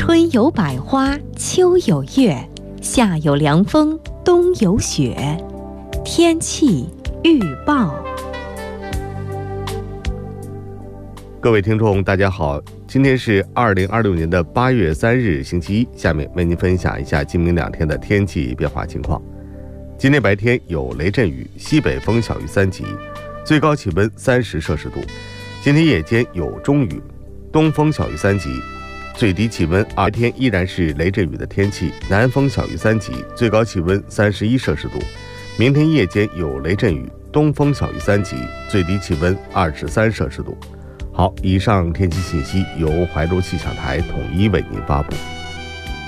春有百花，秋有月，夏有凉风，冬有雪。天气预报。 各位听众大家好，今天是2026年的8月3日星期一，下面为您分享一下今明2天的天气变化情况。今天白天有雷阵雨，西北风小于3级，最高气温30摄氏度。今天夜间有中雨，东风小于3级，最低气温白天依然是雷阵雨的天气，南风小于3级，最高气温31摄氏度。明天夜间有雷阵雨，东风小于3级，最低气温23摄氏度。好，以上天气信息由怀柔气象台统一为您发布。